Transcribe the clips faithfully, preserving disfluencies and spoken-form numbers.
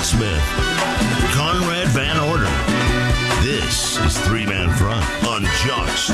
Smith, Conrad Van Order. This is Three Man Front on Jocks.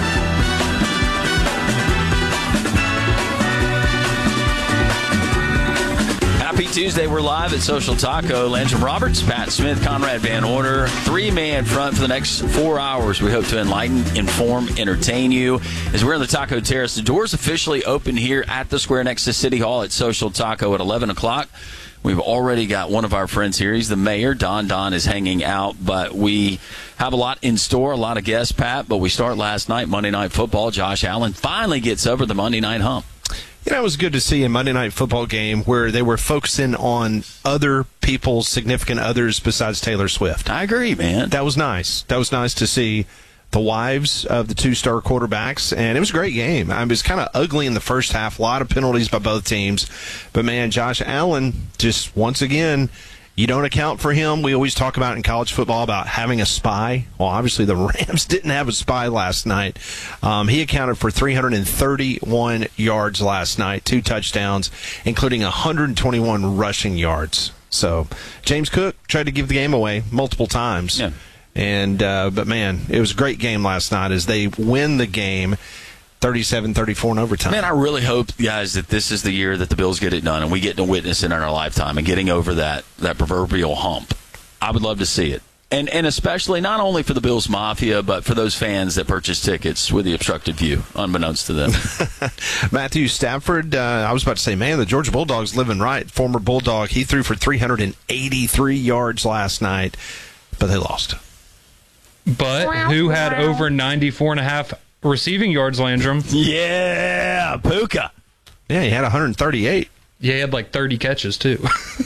Happy Tuesday. We're live at Social Taco. Landrum Roberts, Pat Smith, Conrad Van Order. Three-man front for the next four hours. We hope to enlighten, inform, entertain you. As we're in the Taco Terrace, the doors officially open here at the square next to City Hall at Social Taco at eleven o'clock. We've already got one of our friends here. He's the mayor. Don Don is hanging out, but we have a lot in store, a lot of guests, Pat. But we start last night, Monday Night Football. Josh Allen finally gets over the Monday night hump. You know, it was good to see a Monday Night Football game where they were focusing on other people's significant others besides Taylor Swift. I agree, man. That was nice. That was nice to see the wives of the two-star quarterbacks, and it was a great game. I mean, it was kind of ugly in the first half, a lot of penalties by both teams. But, man, Josh Allen just, once again, you don't account for him. We always talk about in college football about having a spy. Well, obviously the Rams didn't have a spy last night. Um, he accounted for three hundred thirty-one yards last night, two touchdowns, including one hundred twenty-one rushing yards. So James Cook tried to give the game away multiple times. Yeah. And uh, but, man, it was a great game last night as they win the game thirty-seven thirty-four in overtime. Man, I really hope, guys, that this is the year that the Bills get it done and we get to witness it in our lifetime and getting over that, that proverbial hump. I would love to see it. And and especially not only for the Bills Mafia, but for those fans that purchase tickets with the obstructed view, unbeknownst to them. Matthew Stafford, uh, I was about to say, man, the Georgia Bulldogs living right. Former Bulldog, he threw for three hundred eighty-three yards last night, but they lost. But who had over ninety-four and a half receiving yards, Landrum? Yeah, Puka. Yeah, he had one hundred thirty-eight. Yeah, he had like thirty catches, too.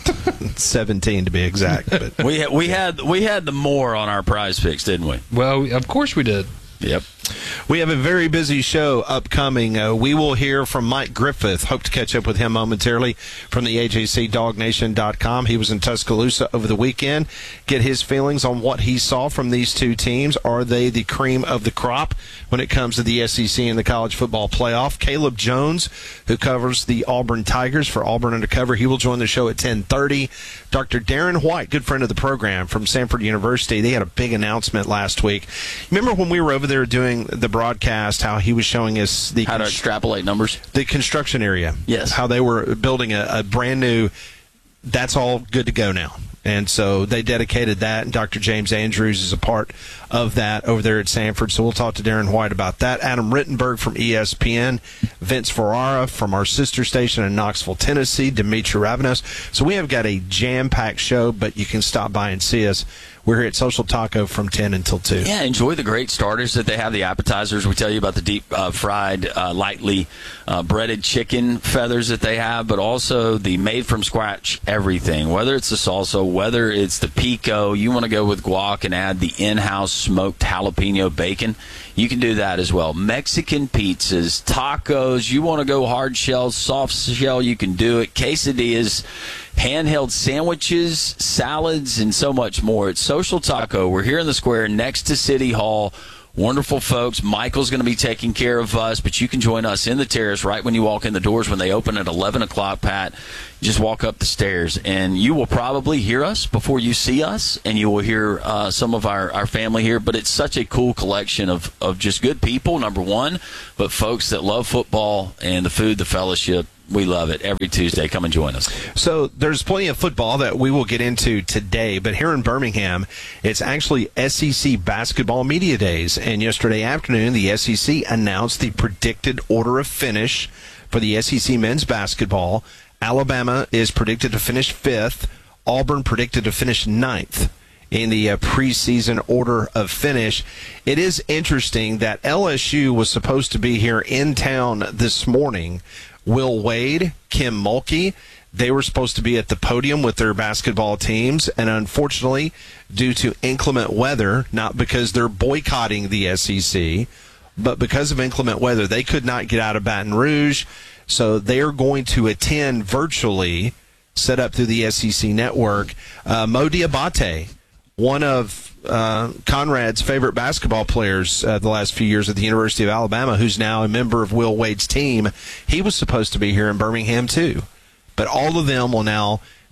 seventeen to be exact. But we, had, we, had, we had the more on our prize picks, didn't we? Well, of course we did. Yep. We have a very busy show upcoming. Uh, we will hear from Mike Griffith. Hope to catch up with him momentarily from the A J C Dog Nation dot com. He was in Tuscaloosa over the weekend. Get his feelings on what he saw from these two teams. Are they the cream of the crop when it comes to the S E C and the college football playoff? Caleb Jones, who covers the Auburn Tigers for Auburn Undercover, he will join the show at ten thirty. Doctor Darren White, good friend of the program from Samford University, they had a big announcement last week. Remember when we were over there doing the broadcast, how he was showing us the how to extrapolate numbers, the construction area? Yes, how they were building a, a brand new. That's all good to go now. And so they dedicated that, and Doctor James Andrews is a part of that over there at Samford. So we'll talk to Darren White about that. Adam Rittenberg from E S P N, Vince Ferrara from our sister station in Knoxville, Tennessee, Dimitri Ravenos. So we have got a jam-packed show, but you can stop by and see us. We're here at Social Taco from ten until two. Yeah, enjoy the great starters that they have, the appetizers. We tell you about the deep uh, fried, uh, lightly uh, breaded chicken feathers that they have, but also the made-from-scratch everything. Whether it's the salsa, whether it's the pico, you want to go with guac and add the in-house smoked jalapeno bacon, you can do that as well. Mexican pizzas, tacos, you want to go hard shell, soft shell, you can do it. Quesadillas, handheld sandwiches, salads, and so much more. It's Social Taco. We're here in the square next to City Hall. Wonderful folks. Michael's going to be taking care of us, but you can join us in the terrace right when you walk in the doors when they open at eleven o'clock, Pat. You just walk up the stairs, and you will probably hear us before you see us, and you will hear uh, some of our, our family here. But it's such a cool collection of, of just good people, number one, but folks that love football and the food, the fellowship. We love it. Every Tuesday, come and join us. So there's plenty of football that we will get into today, but here in Birmingham, it's actually S E C Basketball Media Days. And yesterday afternoon, the S E C announced the predicted order of finish for the S E C men's basketball. Alabama is predicted to finish fifth. Auburn predicted to finish ninth in the uh, preseason order of finish. It is interesting that L S U was supposed to be here in town this morning. Will Wade, Kim Mulkey, they were supposed to be at the podium with their basketball teams, and unfortunately, due to inclement weather, not because they're boycotting the S E C, but because of inclement weather, they could not get out of Baton Rouge, so they are going to attend virtually, set up through the S E C network. Uh, Mo Diabate, one of uh, Conrad's favorite basketball players uh, the last few years at the University of Alabama, who's now a member of Will Wade's team, he was supposed to be here in Birmingham too. But all of them will now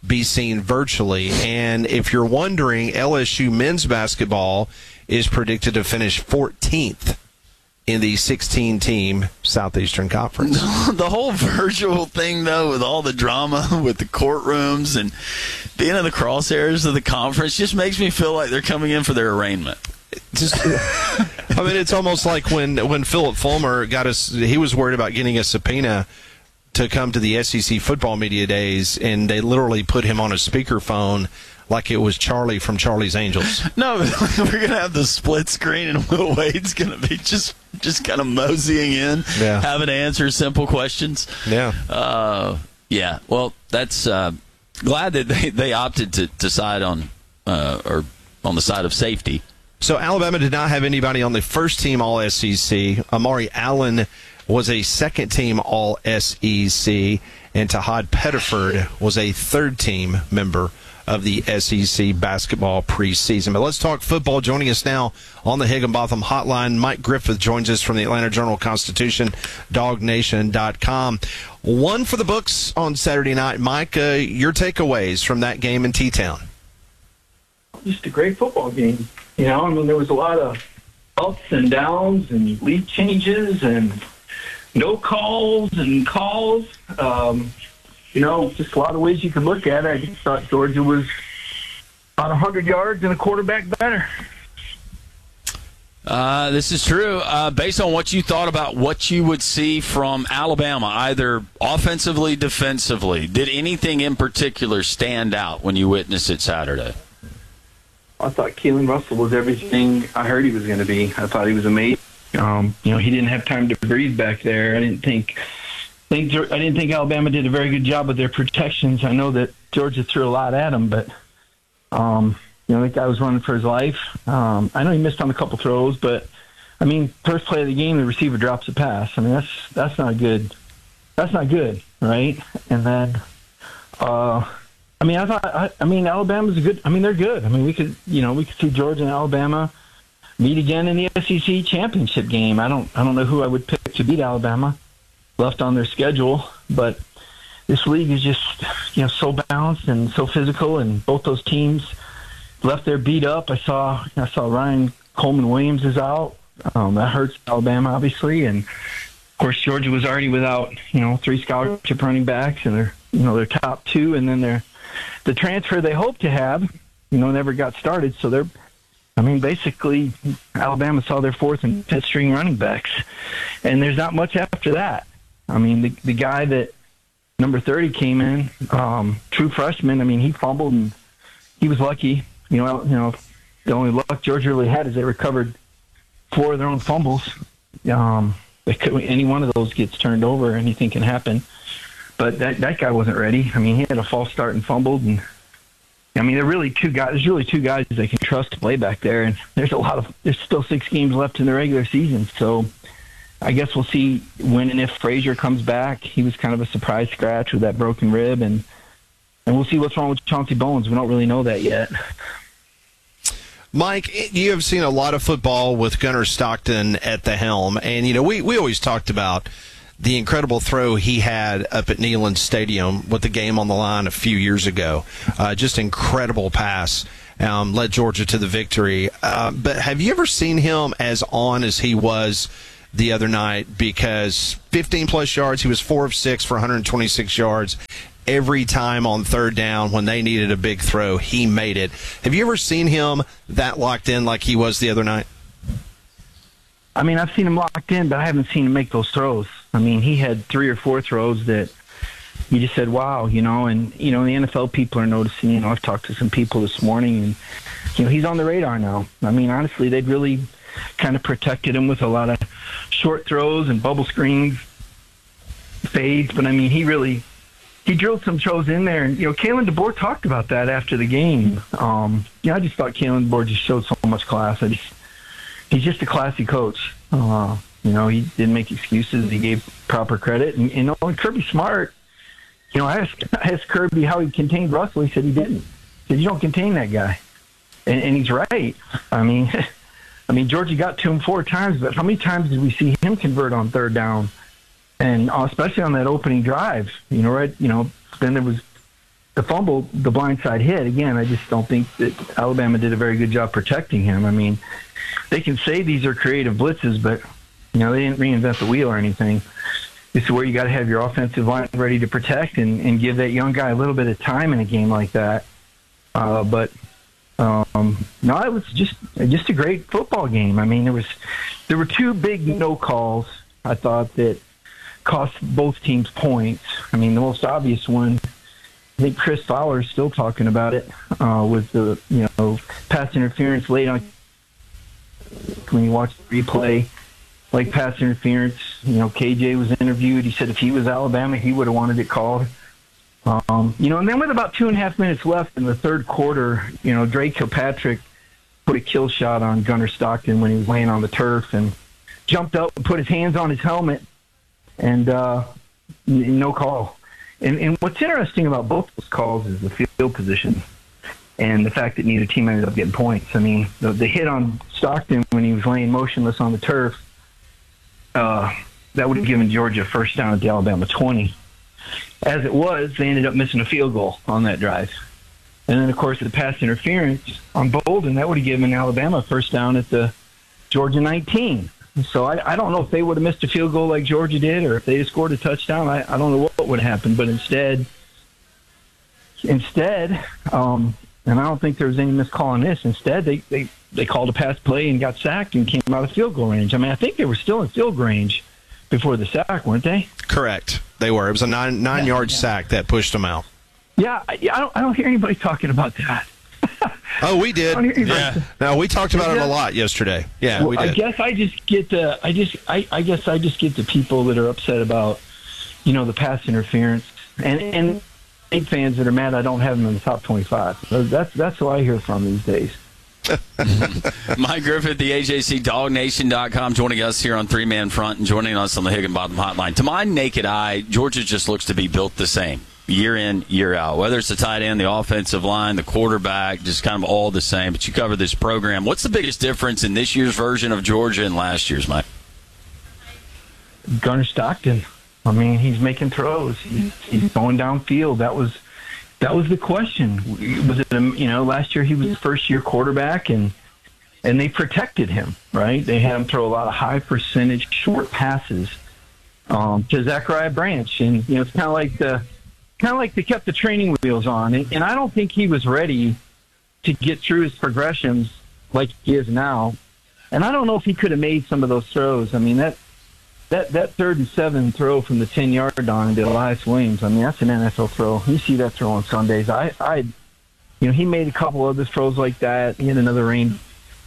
be seen virtually. And if you're wondering, L S U men's basketball is predicted to finish fourteenth in the sixteen-team Southeastern Conference. The whole virtual thing, though, with all the drama with the courtrooms and being in the crosshairs of the conference, just makes me feel like they're coming in for their arraignment. Just, I mean, it's almost like when when Philip Fulmer got us. He was worried about getting a subpoena to come to the S E C football media days, and they literally put him on a speakerphone like it was Charlie from Charlie's Angels. No, we're going to have the split screen, and Will Wade's going to be just just kind of moseying in, yeah. having to answer simple questions. Yeah. Uh, yeah. Well, that's uh, glad that they, they opted to, to side on uh, or on the side of safety. So Alabama did not have anybody on the first team All S E C. Amari Allen was a second team All S E C, and Tahad Pettiford was a third team member of the S E C basketball preseason. But let's talk football. Joining us now on the Higginbotham Hotline, Mike Griffith joins us from the Atlanta Journal-Constitution, dog nation dot com. One for the books on Saturday night. Mike, uh, your takeaways from that game in T-Town? Just a great football game. You know, I mean, there was a lot of ups and downs and lead changes and no calls and calls. Um, you know, just a lot of ways you could look at it. I just thought Georgia was about one hundred yards and a quarterback better. Uh, this is true. Uh, based on what you thought about what you would see from Alabama, either offensively, defensively, did anything in particular stand out when you witnessed it Saturday? I thought Keelan Russell was everything I heard he was going to be. I thought he was amazing. Um, you know, he didn't have time to breathe back there. I didn't think, think I didn't think Alabama did a very good job with their protections. I know that Georgia threw a lot at him, but um, you know, that guy was running for his life. Um, I know he missed on a couple throws, but I mean, first play of the game, the receiver drops a pass. I mean, that's that's not good. That's not good, right? And then. Uh, I mean, I thought. I, I mean, Alabama's a good. I mean, they're good. I mean, we could, you know, we could see Georgia and Alabama meet again in the S E C championship game. I don't. I don't know who I would pick to beat Alabama, left on their schedule. But this league is just, you know, so balanced and so physical, and both those teams left there beat up. I saw. I saw Ryan Coleman Williams is out. Um, that hurts Alabama, obviously, and of course Georgia was already without, you know, three scholarship running backs, and they're, you know, their top two, and then they're. The transfer they hope to have, you know, never got started. So they're, I mean, basically, Alabama saw their fourth and fifth string running backs, and there's not much after that. I mean, the the guy that number thirty came in, um, true freshman. I mean, he fumbled and he was lucky. You know, you know, the only luck Georgia really had is they recovered four of their own fumbles. Um, they could, any one of those gets turned over, anything can happen. But that that guy wasn't ready. I mean, he had a false start and fumbled. And I mean, there are really two guys. There's really two guys they can trust to play back there. And there's a lot of. There's still six games left in the regular season. So I guess we'll see when and if Frazier comes back. He was kind of a surprise scratch with that broken rib, and and we'll see what's wrong with Chauncey Bones. We don't really know that yet. Mike, you have seen a lot of football with Gunnar Stockton at the helm, and you know we we always talked about the incredible throw he had up at Neyland Stadium with the game on the line a few years ago. Uh, just incredible pass. Um, led Georgia to the victory. Uh, but have you ever seen him as on as he was the other night? Because fifteen-plus yards, he was four of six for one hundred twenty-six yards. Every time on third down when they needed a big throw, he made it. Have you ever seen him that locked in like he was the other night? I mean, I've seen him locked in, but I haven't seen him make those throws. I mean, he had three or four throws that you just said, wow, you know, and, you know, the N F L people are noticing. You know, I've talked to some people this morning, and, you know, he's on the radar now. I mean, honestly, they'd really kind of protected him with a lot of short throws and bubble screens, fades, but, I mean, he really he drilled some throws in there. And, you know, Kalen DeBoer talked about that after the game. Um, you know, I just thought Kalen DeBoer just showed so much class. I just He's just a classy coach. Uh, you know, he didn't make excuses. He gave proper credit. And, you know, and Kirby Smart, you know, I asked, I asked Kirby how he contained Russell. He said he didn't. He said, you don't contain that guy. And, and he's right. I mean, I mean, Georgia got to him four times, but how many times did we see him convert on third down? And uh, especially on that opening drive, you know, right? You know, then there was the fumble, the blindside hit, again, I just don't think that Alabama did a very good job protecting him. I mean, they can say these are creative blitzes, but, you know, they didn't reinvent the wheel or anything. This is where you got to have your offensive line ready to protect and, and give that young guy a little bit of time in a game like that. Uh, but, um, no, it was just just a great football game. I mean, there was there were two big no calls, I thought, that cost both teams points. I mean, the most obvious one, I think Chris Fowler is still talking about it, uh, with the, you know, pass interference late on. When you watch the replay, like pass interference, you know, K J was interviewed. He said if he was Alabama, he would have wanted it called. Um, you know, and then with about two and a half minutes left in the third quarter, you know, Drake Kilpatrick put a kill shot on Gunnar Stockton when he was laying on the turf and jumped up and put his hands on his helmet, and uh, no call. And, and what's interesting about both those calls is the field position and the fact that neither team ended up getting points. I mean, the, the hit on Stockton when he was laying motionless on the turf, uh, that would have given Georgia first down at the Alabama twenty. As it was, they ended up missing a field goal on that drive. And then, of course, the pass interference on Bolden, that would have given Alabama first down at the Georgia nineteen. So I, I don't know if they would have missed a field goal like Georgia did, or if they had scored a touchdown. I, I don't know what would happen. But instead, instead, um, and I don't think there was any missed call on this. Instead, they, they, they called a pass play and got sacked and came out of field goal range. I mean, I think they were still in field range before the sack, weren't they? Correct. They were. It was a nine nine yard yeah. sack that pushed them out. Yeah, I, I don't. I don't hear anybody talking about that. Oh, we did. Yeah. No, we talked about it a lot yesterday. Yeah, well, we did. I guess I just get the. I just. I, I guess I just get the people that are upset about, you know, the pass interference, and and eight fans that are mad I don't have them in the top twenty-five. That's that's who I hear from these days. Mike Griffith, the A J C Dog Nation dot com, joining us here on Three Man Front and joining us on the Higginbottom Hotline. To my naked eye, Georgia just looks to be built the same, year in, year out. Whether it's the tight end, the offensive line, the quarterback, just kind of all the same. But you cover this program. What's the biggest difference in this year's version of Georgia and last year's, Mike? Gunnar Stockton. I mean, he's making throws. He's, he's going downfield. That was that was the question. Was it, you know, last year he was the first-year quarterback, and and they protected him, right? They had him throw a lot of high-percentage short passes um, to Zachariah Branch, and you know, it's kind of like the kind of like they kept the training wheels on, and, and I don't think he was ready to get through his progressions like he is now. And I don't know if he could have made some of those throws. I mean, that that that third and seven throw from the ten-yard line to Elias Williams, I mean, that's an N F L throw. You see that throw on Sundays. I, I, you know, he made a couple other throws like that. He had another rain.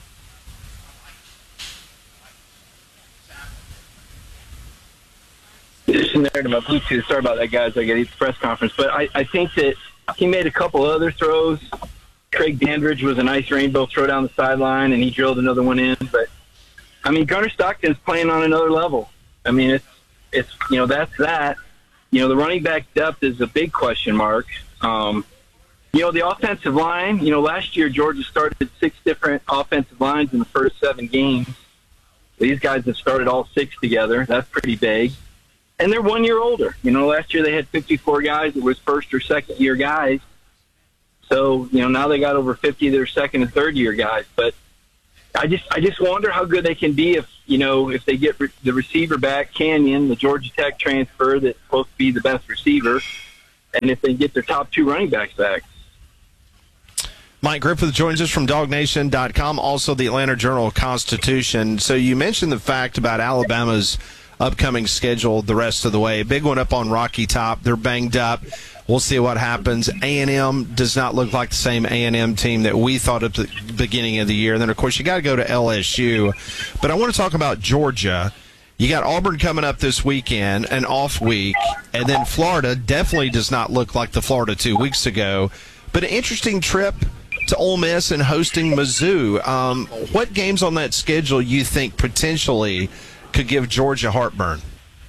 Addition there to my Bluetooth. Sorry about that, guys. I got to eat the press conference. But I, I think that he made a couple other throws. Craig Dandridge was a nice rainbow throw down the sideline, and he drilled another one in. But, I mean, Gunnar Stockton's playing on another level. I mean, it's, it's you know, that's that. You know, the running back depth is a big question mark. Um, you know, the offensive line, you know, last year Georgia started six different offensive lines in the first seven games. These guys have started all six together. That's pretty big. And they're one year older. You know, last year they had fifty-four guys that was first or second year guys. So, you know, now they got over fifty of their second and third year guys. But I just I just wonder how good they can be if, you know, if they get re- the receiver back, Canyon, the Georgia Tech transfer that's supposed to be the best receiver, and if they get their top two running backs back. Mike Griffith joins us from Dog Nation dot com, also the Atlanta Journal-Constitution. So you mentioned the fact about Alabama's upcoming schedule the rest of the way. Big one up on Rocky Top. They're banged up. We'll see what happens. A and M does not look like the same A and M team that we thought at the beginning of the year. And then, of course, you got to go to L S U. But I want to talk about Georgia. You got Auburn coming up this weekend, an off week. And then Florida definitely does not look like the Florida two weeks ago. But an interesting trip to Ole Miss and hosting Mizzou. Um, what games on that schedule you think potentially could give Georgia heartburn?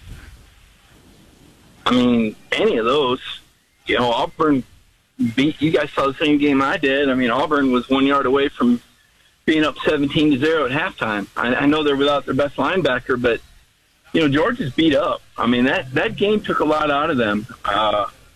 I mean, any of those. You know, Auburn beat, you guys saw the same game I did. I mean, Auburn was one yard away from being up seventeen to zero at halftime. I, I know they're without their best linebacker, but, you know, Georgia's beat up. I mean, that, that game took a lot out of them. Uh,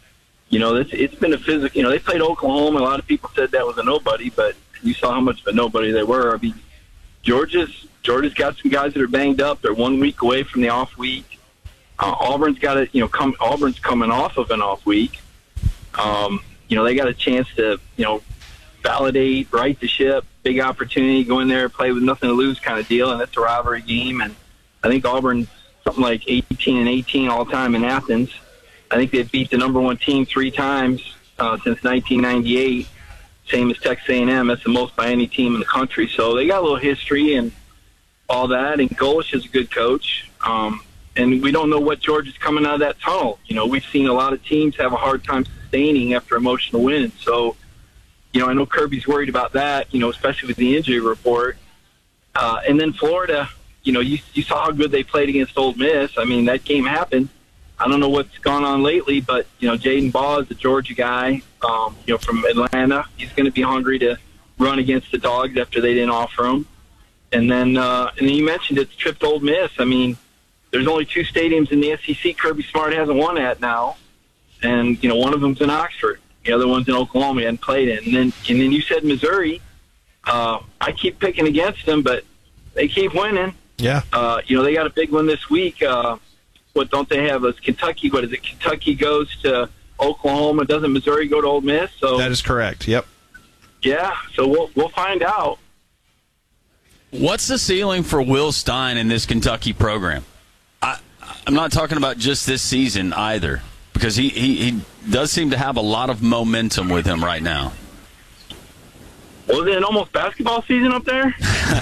you know, it's, it's been a physical. You know, they played Oklahoma. A lot of people said that was a nobody, but you saw how much of a nobody they were. I mean, Georgia's Georgia's got some guys that are banged up. They're one week away from the off week. Uh, Auburn's got it. You know, come Auburn's coming off of an off week. Um, you know, they got a chance to, you know, validate, right the ship, big opportunity, go in there, play with nothing to lose kind of deal, and it's a rivalry game. And I think Auburn's something like eighteen and eighteen all time in Athens. I think they've beat the number one team three times uh, since nineteen ninety-eight. Same as Texas A and M. That's the most by any team in the country. So they got a little history and all that. And Golish is a good coach. Um, and we don't know what Georgia's coming out of that tunnel. You know, we've seen a lot of teams have a hard time sustaining after emotional wins. So, you know, I know Kirby's worried about that, you know, especially with the injury report. Uh, and then Florida, you know, you, you saw how good they played against Ole Miss. I mean, that game happened. I don't know what's gone on lately, but, you know, Jaden Baugh is a Georgia guy, um, you know, from Atlanta. He's going to be hungry to run against the Dogs after they didn't offer him. And then, uh, and then you mentioned it's trip to Ole Miss. I mean, there's only two stadiums in the S E C Kirby Smart hasn't won at now. And, you know, one of them's in Oxford. The other one's in Oklahoma. He hadn't played in. And then, and then you said Missouri. Uh, I keep picking against them, but they keep winning. Yeah. Uh, you know, they got a big one this week. Uh, what don't they have? Is Kentucky? What is it? Kentucky goes to Oklahoma. Doesn't Missouri go to Ole Miss? So that is correct. Yep. Yeah. So we'll we'll find out. What's the ceiling for Will Stein in this Kentucky program? I, I'm not talking about just this season either, because he, he, he does seem to have a lot of momentum with him right now. Was it an almost basketball season up there?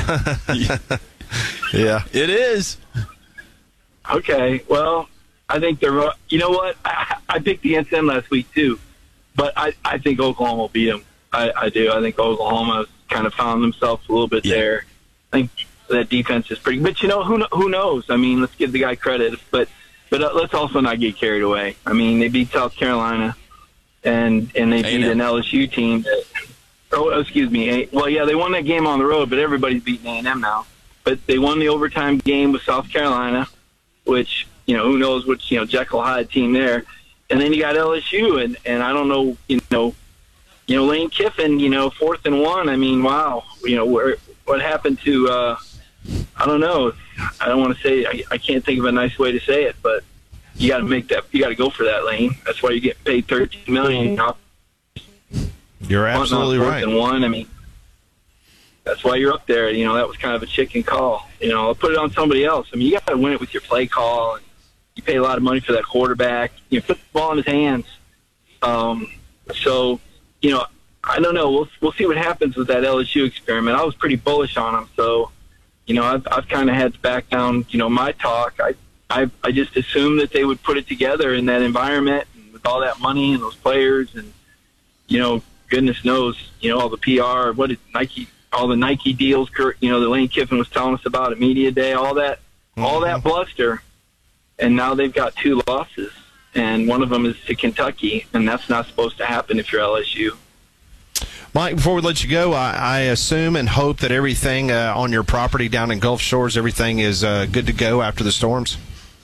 Yeah. It is. Okay, well, I think they're. You know what? I, I picked against them last week too, but I, I think Oklahoma will beat them. I, I do. I think Oklahoma's kind of found themselves a little bit Yeah. there. I think that defense is pretty. But you know, who who knows? I mean, let's give the guy credit, but but uh, let's also not get carried away. I mean, they beat South Carolina, and and they beat an L S U team that. Oh, excuse me. Well, yeah, they won that game on the road, but everybody's beating A and M now. But they won the overtime game with South Carolina, which, you know, who knows which, you know, Jekyll Hyde team there. And then you got L S U, and, and I don't know, you know, you know, Lane Kiffin, you know, fourth and one. I mean, wow, you know, where, what happened to, uh, I don't know. I don't want to say, I, I can't think of a nice way to say it, but you got to make that, you got to go for that, Lane. That's why you get paid thirteen million dollars. You're absolutely fourth right. and one. I mean, that's why you're up there. You know, that was kind of a chicken call. You know, I'll put it on somebody else. I mean, you got to win it with your play call. And you pay a lot of money for that quarterback. You know, put the ball in his hands. Um, so, you know, I don't know. We'll we'll see what happens with that L S U experiment. I was pretty bullish on him. So, you know, I've I've kind of had to back down, you know, my talk. I, I I just assumed that they would put it together in that environment and with all that money and those players and, you know, goodness knows, you know, all the P R, what did Nike, all the Nike deals, Kurt, you know, that Lane Kiffin was telling us about at Media Day, all that, mm-hmm. all that bluster. And now they've got two losses, and one of them is to Kentucky, and that's not supposed to happen if you're L S U. Mike, before we let you go, I, I assume and hope that everything uh, on your property down in Gulf Shores, everything is uh, good to go after the storms?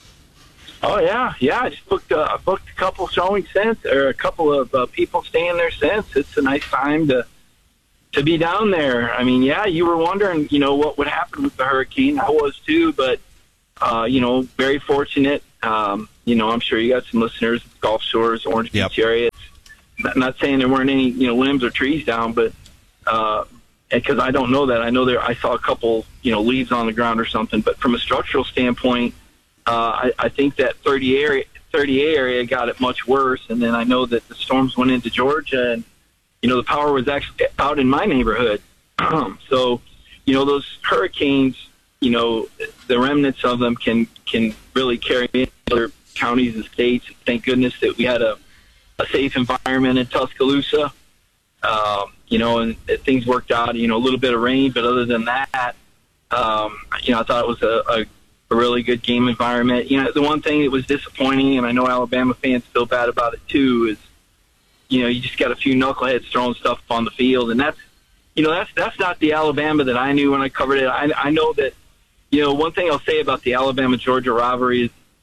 Oh, yeah. Yeah, I just booked, uh, booked a couple showing since, or a couple of uh, people staying there since. It's a nice time to to be down there. I mean, yeah, you were wondering, you know, what would happen with the hurricane. I was too, but, uh, you know, very fortunate. Um, you know, I'm sure you got some listeners at Gulf Shores, Orange Yep. Beach area. Not, not saying there weren't any, you know, limbs or trees down, but uh, because I don't know that. I know there. I saw a couple, you know, leaves on the ground or something. But from a structural standpoint, uh, I, I think that thirty area, thirty A area got it much worse. And then I know that the storms went into Georgia, and you know the power was actually out in my neighborhood. So, you know, those hurricanes, you know, the remnants of them can can really carry in other counties and states. Thank goodness that we had a a safe environment in Tuscaloosa, um, you know, and things worked out, you know, a little bit of rain, but other than that, um, you know, I thought it was a, a, a really good game environment. You know, the one thing that was disappointing, and I know Alabama fans feel bad about it too, is, you know, you just got a few knuckleheads throwing stuff on the field, and that's, you know, that's that's not the Alabama that I knew when I covered it. I, I know that, you know, one thing I'll say about the Alabama-Georgia rivalry is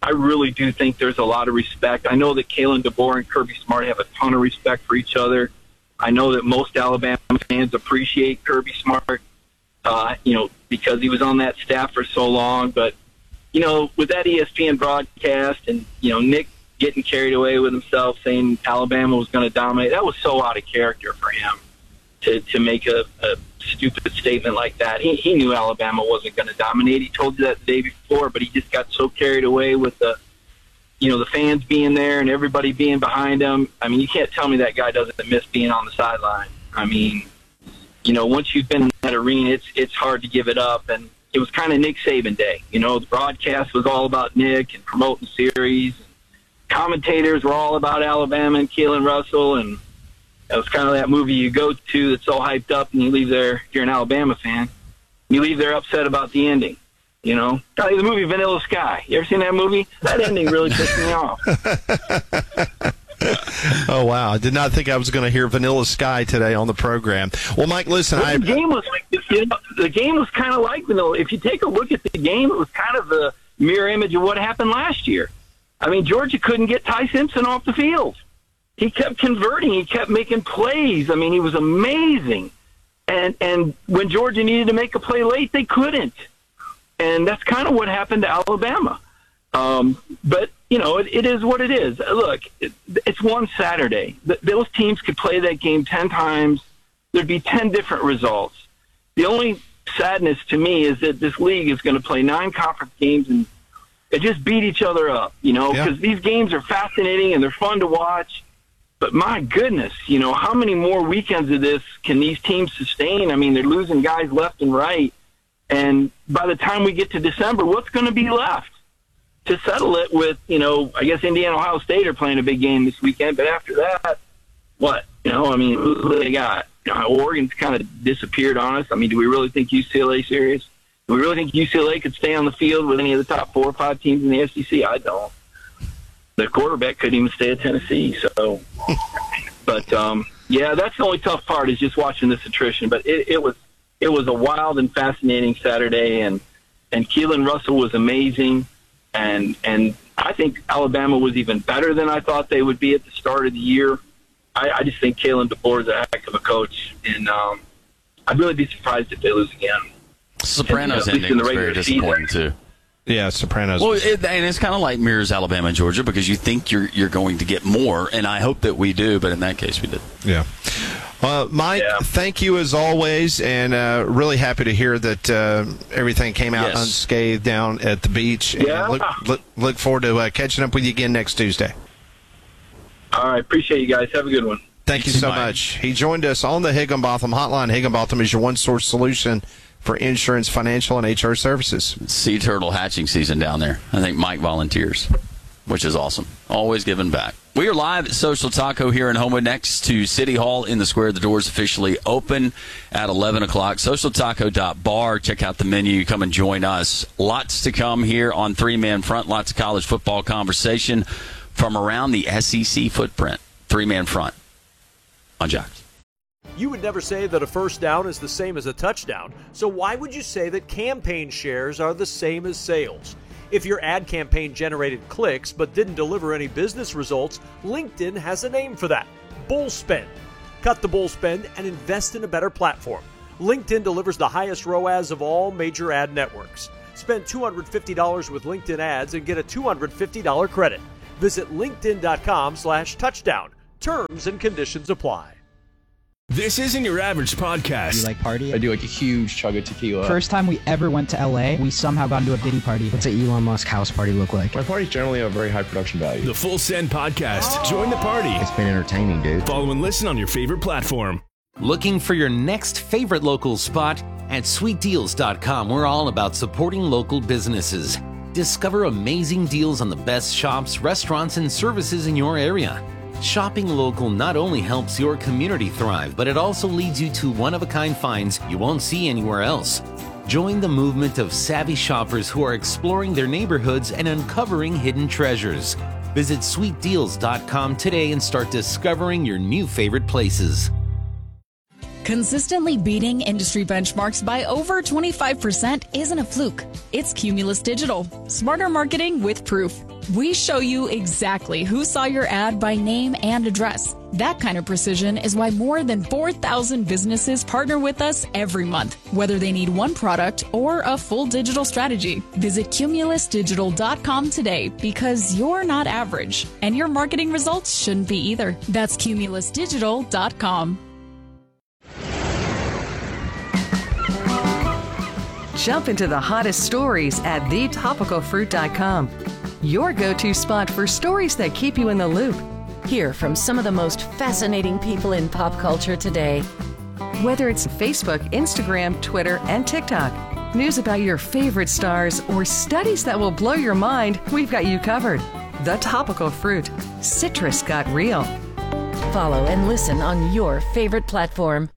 I really do think there's a lot of respect. I know that Kalen DeBoer and Kirby Smart have a ton of respect for each other. I know that most Alabama fans appreciate Kirby Smart, uh, you know, because he was on that staff for so long. But, you know, with that E S P N broadcast and, you know, Nick getting carried away with himself saying Alabama was going to dominate, that was so out of character for him to, to make a, a stupid statement like that. He, he knew Alabama wasn't going to dominate. He told you that the day before, but he just got so carried away with the, you know, the fans being there and everybody being behind him. I mean, you can't tell me that guy doesn't miss being on the sideline. I mean, you know, once you've been in that arena, it's it's hard to give it up. And it was kind of Nick Saban day. You know, the broadcast was all about Nick and promoting series. Commentators were all about Alabama and Keelan Russell, and it was kind of that movie you go to that's all hyped up, and you leave there, if you're an Alabama fan, you leave there upset about the ending. You know, the movie Vanilla Sky. You ever seen that movie? That ending really pissed me off. Oh, wow. I did not think I was going to hear Vanilla Sky today on the program. Well, Mike, listen. Well, I, the game was like, you know, the game was kind of like Vanilla. If you take a look at the game, it was kind of the mirror image of what happened last year. I mean, Georgia couldn't get Ty Simpson off the field. He kept converting. He kept making plays. I mean, he was amazing. And and when Georgia needed to make a play late, they couldn't. And that's kind of what happened to Alabama. Um, but, you know, it, it is what it is. Look, it, it's one Saturday. Th- those teams could play that game ten times. There'd be ten different results. The only sadness to me is that this league is going to play nine conference games and they just beat each other up, you know, because yeah. these games are fascinating and they're fun to watch. But my goodness, you know, how many more weekends of this can these teams sustain? I mean, they're losing guys left and right. And by the time we get to December, what's going to be left to settle it with, you know, I guess Indiana, Ohio State are playing a big game this weekend. But after that, what? You know, I mean, who do they got? You know, Oregon's kind of disappeared on us. I mean, do we really think U C L A serious? Do we really think U C L A could stay on the field with any of the top four or five teams in the S E C? I don't. The quarterback couldn't even stay at Tennessee. So, but, um, yeah, that's the only tough part is just watching this attrition. But it, it was it was a wild and fascinating Saturday, and, and Keelan Russell was amazing. And and I think Alabama was even better than I thought they would be at the start of the year. I, I just think Kalen DeBoer is a heck of a coach, and um, I'd really be surprised if they lose again. Sopranos and, uh, ending was very disappointing, season. too. Yeah, Sopranos. Well, it, and it's kind of like mirrors Alabama and Georgia because you think you're you're going to get more, and I hope that we do, but in that case we did. Yeah. Uh, Mike, yeah. thank you as always, and uh, really happy to hear that uh, everything came out yes. unscathed down at the beach. Yeah. And look, look, look forward to uh, catching up with you again next Tuesday. All right. Appreciate you guys. Have a good one. Thank you, you so Mike. much. He joined us on the Higginbotham Hotline. Higginbotham is your one-source solution for insurance, financial, and H R services. Sea turtle hatching season down there. I think Mike volunteers, which is awesome. Always giving back. We are live at Social Taco here in Homewood next to City Hall in the square. The doors officially open at eleven o'clock. social taco dot bar. Check out the menu. Come and join us. Lots to come here on Three Man Front. Lots of college football conversation from around the S E C footprint. Three Man Front on Jocks. You would never say that a first down is the same as a touchdown, so why would you say that campaign shares are the same as sales? If your ad campaign generated clicks but didn't deliver any business results, LinkedIn has a name for that: bull spend. Cut the bull spend and invest in a better platform. LinkedIn delivers the highest R O A S of all major ad networks. Spend two hundred fifty dollars with LinkedIn ads and get a two hundred fifty dollars credit. Visit linkedin.com slash touchdown. Terms and conditions apply. This isn't your average podcast. Do you like party? I do like a huge chug of tequila. First time we ever went to L A, we somehow got into a Diddy party. What's an Elon Musk house party look like? My parties generally have a very high production value. The Full Send Podcast. Oh. Join the party. It's been entertaining, dude. Follow and listen on your favorite platform. Looking for your next favorite local spot? At sweet deals dot com, we're all about supporting local businesses. Discover amazing deals on the best shops, restaurants, and services in your area. Shopping local not only helps your community thrive, but it also leads you to one-of-a-kind finds you won't see anywhere else. Join the movement of savvy shoppers who are exploring their neighborhoods and uncovering hidden treasures. Visit sweet deals dot com today and start discovering your new favorite places. Consistently beating industry benchmarks by over twenty-five percent isn't a fluke. It's Cumulus Digital. Smarter marketing with proof. We show you exactly who saw your ad by name and address. That kind of precision is why more than four thousand businesses partner with us every month, whether they need one product or a full digital strategy. Visit Cumulus Digital dot com today because you're not average, and your marketing results shouldn't be either. That's Cumulus Digital dot com. Jump into the hottest stories at the topical fruit dot com. Your go-to spot for stories that keep you in the loop. Hear from some of the most fascinating people in pop culture today. Whether it's Facebook, Instagram, Twitter, and TikTok, news about your favorite stars, or studies that will blow your mind, we've got you covered. The Topical Fruit. Citrus got real. Follow and listen on your favorite platform.